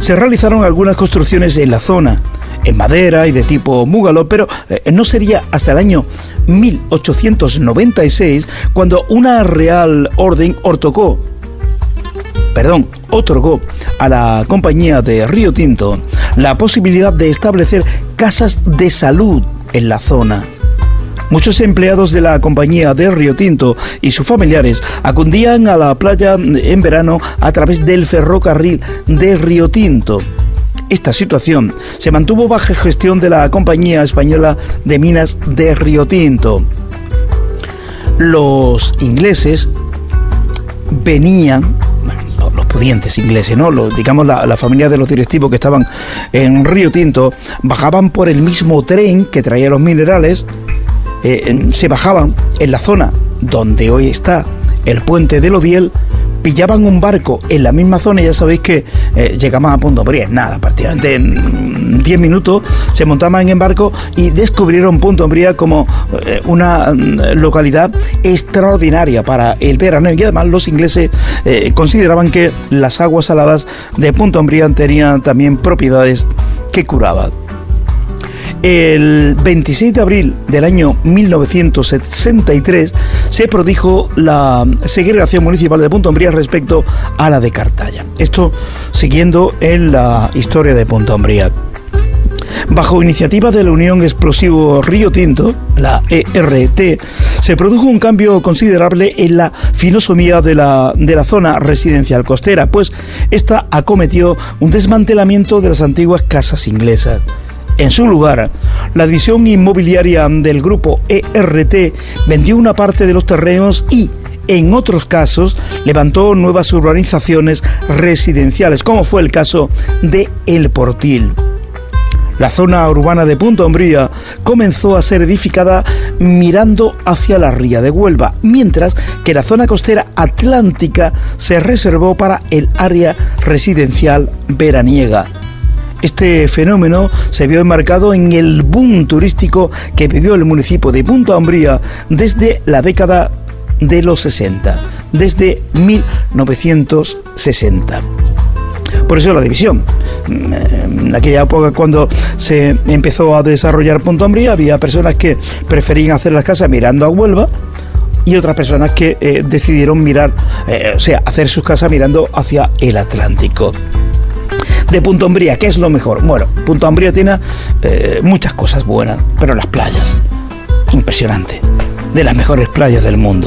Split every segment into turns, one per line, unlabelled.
se realizaron algunas construcciones en la zona, en madera y de tipo bungalow, pero no sería hasta el año 1896 cuando una Real Orden otorgó a la compañía de Río Tinto la posibilidad de establecer casas de salud en la zona. Muchos empleados de la compañía de Río Tinto y sus familiares acudían a la playa en verano a través del ferrocarril de Río Tinto. Esta situación se mantuvo bajo gestión de la Compañía Española de Minas de Río Tinto. Los ingleses venían, los pudientes ingleses, ¿no? La familia de los directivos que estaban en Río Tinto, bajaban por el mismo tren que traía los minerales, se bajaban en la zona donde hoy está el puente del Odiel, pillaban un barco en la misma zona y ya sabéis que llegaban a Punta Umbría, nada, prácticamente en 10 minutos se montaban en barco y descubrieron Punta Umbría como una localidad extraordinaria para el verano, y además los ingleses consideraban que las aguas saladas de Punta Umbría tenían también propiedades que curaban. El 26 de abril del año 1963 se produjo la segregación municipal de Punta Umbría respecto a la de Cartaya. Esto siguiendo en la historia de Punta Umbría. Bajo iniciativa de la Unión Explosivo Río Tinto, la ERT, se produjo un cambio considerable en la finosomía de la zona residencial costera, pues esta acometió un desmantelamiento de las antiguas casas inglesas. En su lugar, la división inmobiliaria del grupo ERT vendió una parte de los terrenos y, en otros casos, levantó nuevas urbanizaciones residenciales, como fue el caso de El Portil. La zona urbana de Punta Umbría comenzó a ser edificada mirando hacia la ría de Huelva, mientras que la zona costera atlántica se reservó para el área residencial veraniega. Este fenómeno se vio enmarcado en el boom turístico que vivió el municipio de Punta Umbría desde la década de los 60, desde 1960. Por eso la división. En aquella época, cuando se empezó a desarrollar Punta Umbría, había personas que preferían hacer las casas mirando a Huelva y otras personas que decidieron hacer sus casas mirando hacia el Atlántico. De Punta Umbría, ¿qué es lo mejor? Bueno, Punta Umbría tiene muchas cosas buenas, pero las playas, impresionante, de las mejores playas del mundo.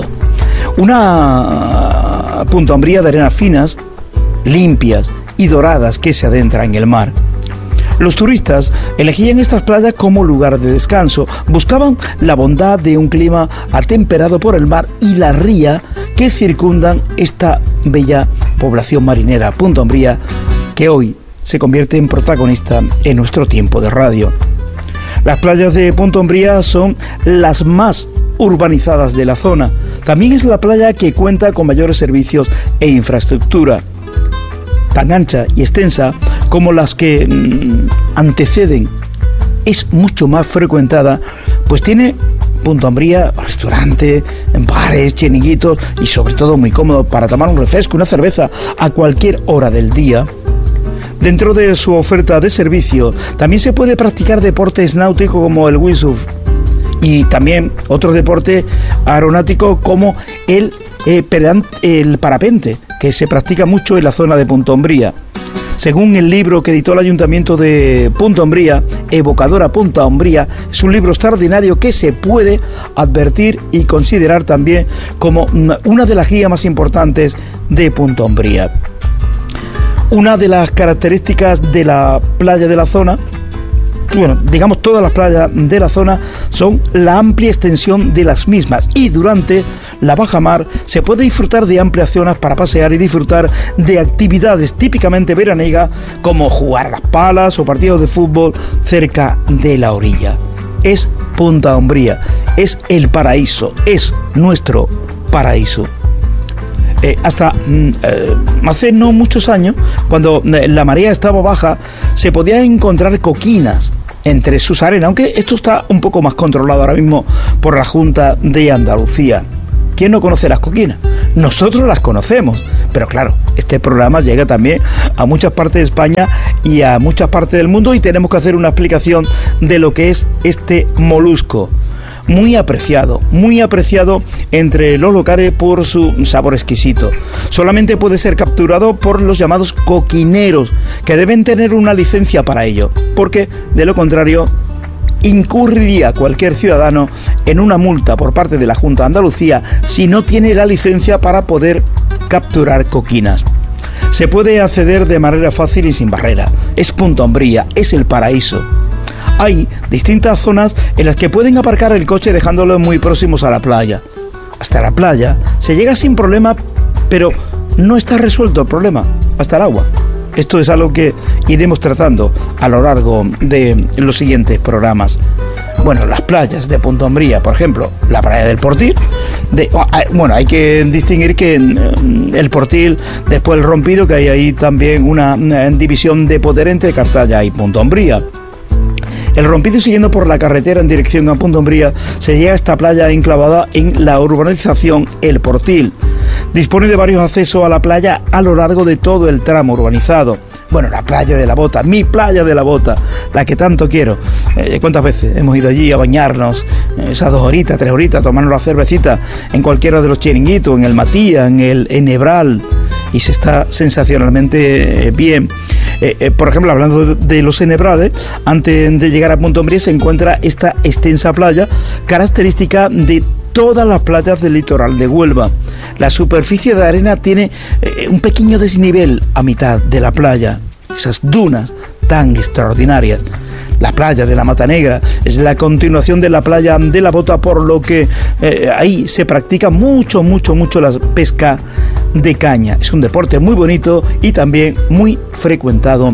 Una Punta Umbría de arenas finas, limpias y doradas que se adentran en el mar. Los turistas elegían estas playas como lugar de descanso, buscaban la bondad de un clima atemperado por el mar y la ría que circundan esta bella población marinera, Punta Umbría, que hoy se convierte en protagonista en nuestro tiempo de radio. Las playas de Punta Umbría son las más urbanizadas de la zona. También es la playa que cuenta con mayores servicios e infraestructura, tan ancha y extensa como las que anteceden. Es mucho más frecuentada, pues tiene Punta Umbría restaurante, bares, chiringuitos y sobre todo muy cómodo para tomar un refresco, una cerveza a cualquier hora del día. Dentro de su oferta de servicio también se puede practicar deportes náuticos como el windsurf y también otro deporte aeronáutico como el parapente, que se practica mucho en la zona de Punta Umbría. Según el libro que editó el Ayuntamiento de Punta Umbría, Evocadora Punta Umbría, es un libro extraordinario que se puede advertir y considerar también como una de las guías más importantes de Punta Umbría. Una de las características de la playa de la zona, digamos todas las playas de la zona, son la amplia extensión de las mismas, y durante la bajamar se puede disfrutar de amplias zonas para pasear y disfrutar de actividades típicamente veraniegas como jugar a las palas o partidos de fútbol cerca de la orilla. Es Punta Umbría, es el paraíso, es nuestro paraíso. Hasta hace no muchos años, cuando la marea estaba baja, se podían encontrar coquinas entre sus arenas, aunque esto está un poco más controlado ahora mismo por la Junta de Andalucía. ¿Quién no conoce las coquinas? Nosotros las conocemos, pero claro, este programa llega también a muchas partes de España y a muchas partes del mundo, y tenemos que hacer una explicación de lo que es este molusco. Muy apreciado entre los locales por su sabor exquisito. Solamente puede ser capturado por los llamados coquineros, que deben tener una licencia para ello, porque de lo contrario incurriría cualquier ciudadano en una multa por parte de la Junta de Andalucía si no tiene la licencia para poder capturar coquinas. Se puede acceder de manera fácil y sin barrera. Es Punta Umbría, es el paraíso. Hay distintas zonas en las que pueden aparcar el coche dejándolo muy próximos a la playa. Hasta la playa se llega sin problema, pero no está resuelto el problema hasta el agua. Esto es algo que iremos tratando a lo largo de los siguientes programas. Bueno, las playas de Punta Umbría, por ejemplo, la playa del Portil. Hay que distinguir que el Portil, después el Rompido, que hay ahí también una división de poder entre Cartaya y Punta Umbría. El Rompido, siguiendo por la carretera en dirección a Punta Umbría, se llega a esta playa enclavada en la urbanización El Portil. Dispone de varios accesos a la playa a lo largo de todo el tramo urbanizado. Bueno, la playa de la Bota, mi playa de la Bota, la que tanto quiero. ¿Cuántas veces hemos ido allí a bañarnos? Esas 2 horitas, 3 horitas, tomarnos la cervecita en cualquiera de los chiringuitos, en el Matías, en el Enebral, y se está sensacionalmente bien. Por ejemplo, hablando de los Enebrales, antes de llegar a Punta Umbría se encuentra esta extensa playa, característica de todas las playas del litoral de Huelva. La superficie de arena tiene un pequeño desnivel a mitad de la playa, esas dunas tan extraordinarias. La playa de la Mata Negra es la continuación de la playa de la Bota, por lo que ahí se practica mucho la pesca de caña. Es un deporte muy bonito y también muy frecuentado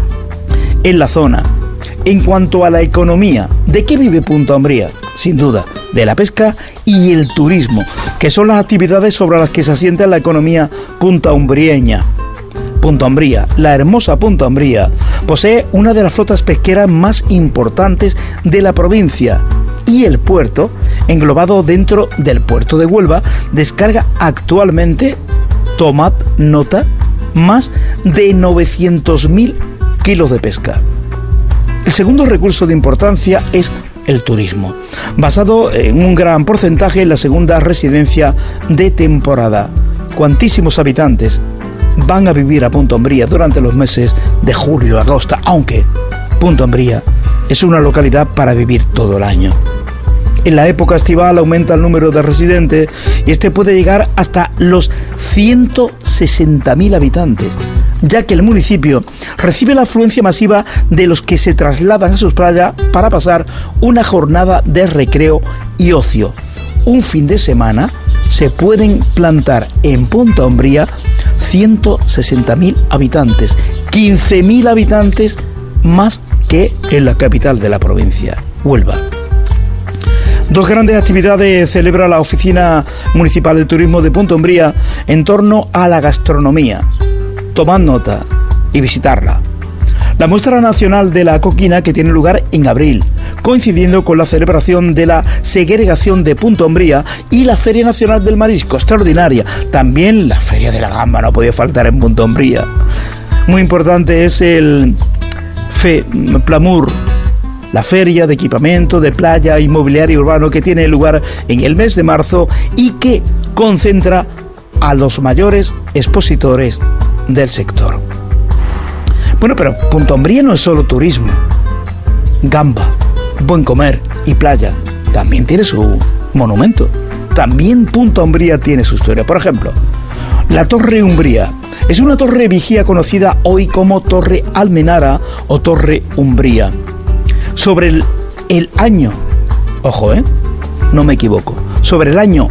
en la zona. En cuanto a la economía, ¿de qué vive Punta Umbría? Sin duda, de la pesca y el turismo, que son las actividades sobre las que se asienta la economía puntaumbrieña. Punta Umbría, la hermosa Punta Umbría, posee una de las flotas pesqueras más importantes de la provincia, y el puerto, englobado dentro del puerto de Huelva, descarga actualmente, tomad nota, más de 900.000 kilos de pesca. El segundo recurso de importancia es el turismo, basado en un gran porcentaje en la segunda residencia de temporada. Cuantísimos habitantes van a vivir a Punta Umbría durante los meses de julio a agosto, aunque Punta Umbría es una localidad para vivir todo el año. En la época estival aumenta el número de residentes y este puede llegar hasta los 160.000 habitantes, ya que el municipio recibe la afluencia masiva de los que se trasladan a sus playas para pasar una jornada de recreo y ocio. Un fin de semana se pueden plantar en Punta Umbría 160.000 habitantes, 15.000 habitantes más que en la capital de la provincia, Huelva. 2 grandes actividades celebra la Oficina Municipal de Turismo de Punta Umbría en torno a la gastronomía. Tomad nota y visitarla. La muestra nacional de la coquina, que tiene lugar en abril, coincidiendo con la celebración de la segregación de Punta Umbría, y la Feria Nacional del Marisco, extraordinaria. También la Feria de la Gamba no podía faltar en Punta Umbría. Muy importante es el FEPLAMUR, la feria de equipamiento de playa e inmobiliario urbano, que tiene lugar en el mes de marzo y que concentra a los mayores expositores del sector. Bueno, pero Punta Umbría no es solo turismo, gamba, buen comer y playa. También tiene su monumento. También Punta Umbría tiene su historia. Por ejemplo, la Torre Umbría es una torre vigía conocida hoy como Torre Almenara o Torre Umbría. Sobre el año, ojo, no me equivoco, sobre el año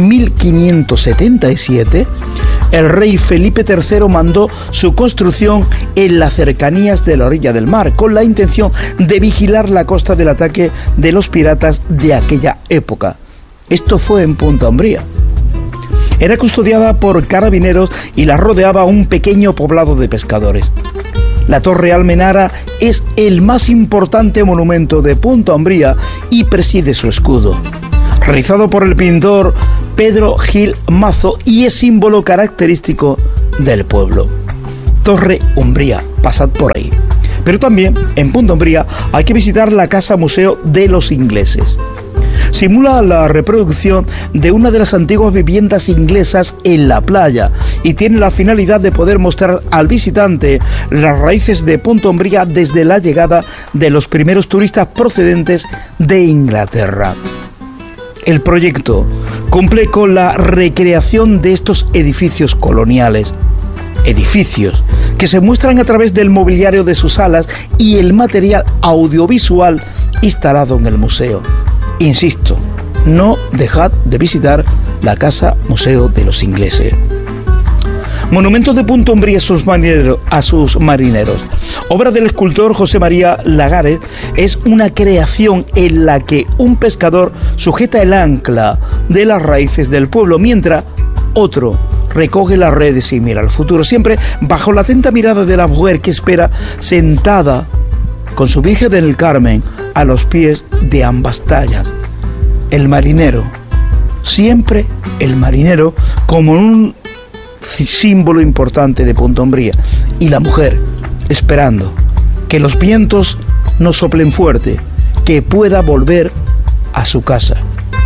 1577, el rey Felipe III mandó su construcción en las cercanías de la orilla del mar, con la intención de vigilar la costa del ataque de los piratas de aquella época. Esto fue en Punta Umbría. Era custodiada por carabineros y la rodeaba un pequeño poblado de pescadores. La Torre Almenara es el más importante monumento de Punta Umbría y preside su escudo. Realizado por el pintor Pedro Gil Mazo y es símbolo característico del pueblo. Torre Umbría, pasad por ahí. Pero también en Punta Umbría hay que visitar la Casa Museo de los Ingleses. Simula la reproducción de una de las antiguas viviendas inglesas en la playa y tiene la finalidad de poder mostrar al visitante las raíces de Punta Umbría desde la llegada de los primeros turistas procedentes de Inglaterra. El proyecto cumple con la recreación de estos edificios coloniales, edificios que se muestran a través del mobiliario de sus salas y el material audiovisual instalado en el museo. Insisto, no dejad de visitar la Casa Museo de los Ingleses. Monumento de Punta Umbría a sus marineros. Obra del escultor José María Lagares, es una creación en la que un pescador sujeta el ancla de las raíces del pueblo, mientras otro recoge las redes y mira al futuro, siempre bajo la atenta mirada de la mujer que espera sentada con su Virgen del Carmen a los pies de ambas tallas. El marinero, siempre el marinero como un símbolo importante de Punta Umbría, y la mujer esperando que los vientos no soplen fuerte, que pueda volver a su casa.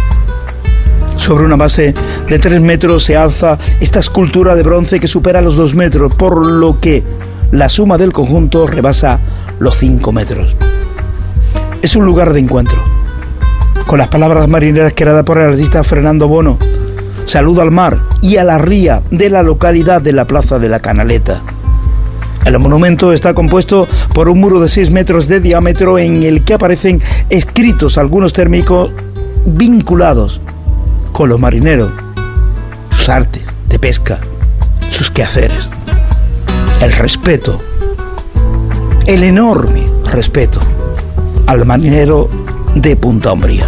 Sobre una base de 3 metros se alza esta escultura de bronce que supera los 2 metros, por lo que la suma del conjunto rebasa los 5 metros. Es un lugar de encuentro. Con las palabras marineras creadas por el artista Fernando Bono, saluda al mar y a la ría de la localidad de la Plaza de la Canaleta. El monumento está compuesto por un muro de 6 metros de diámetro en el que aparecen escritos algunos térmicos vinculados con los marineros, sus artes de pesca, sus quehaceres, el respeto, el enorme respeto al marinero de Punta Umbría.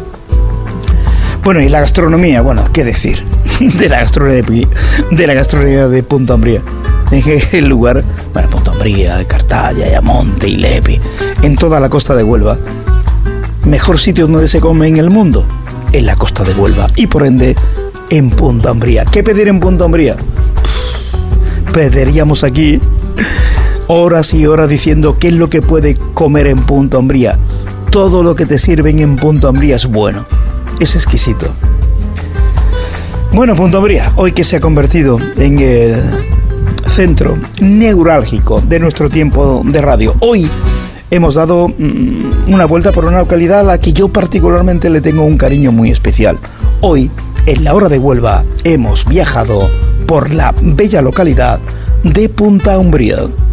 Bueno, y la gastronomía, bueno, qué decir de la gastronomía de Punta Umbría. En el lugar, bueno, Punta Umbría, de Cartaya, Ayamonte y Lepe, en toda la costa de Huelva. Mejor sitio donde se come en el mundo, en la costa de Huelva y por ende en Punta Umbría. ¿Qué pedir en Punta Umbría? Pediríamos aquí horas y horas diciendo qué es lo que puede comer en Punta Umbría. Todo lo que te sirven en Punta Umbría es bueno, es exquisito. Bueno, Punta Umbría, hoy que se ha convertido en el centro neurálgico de nuestro tiempo de radio. Hoy hemos dado una vuelta por una localidad a la que yo particularmente le tengo un cariño muy especial. Hoy, en la hora de Huelva, hemos viajado por la bella localidad de Punta Umbría.